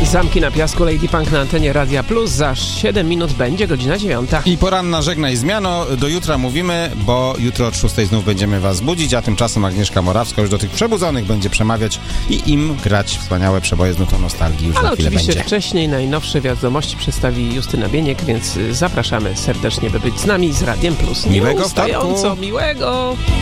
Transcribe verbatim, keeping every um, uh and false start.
Zamki na piasku, Lady Punk na antenie Radia Plus. Za siedem minut będzie godzina dziewiąta. I poranna żegnaj zmiano. Do jutra mówimy, bo jutro od szóstej znów będziemy was budzić, a tymczasem Agnieszka Morawska już do tych przebudzonych będzie przemawiać i im grać wspaniałe przeboje z nutą nostalgii już Ale za chwilę oczywiście będzie. wcześniej najnowsze wiadomości przedstawi Justyna Bieniek, więc zapraszamy serdecznie, by być z nami z Radiem Plus. Miłego Nieustająco wtorku. miłego.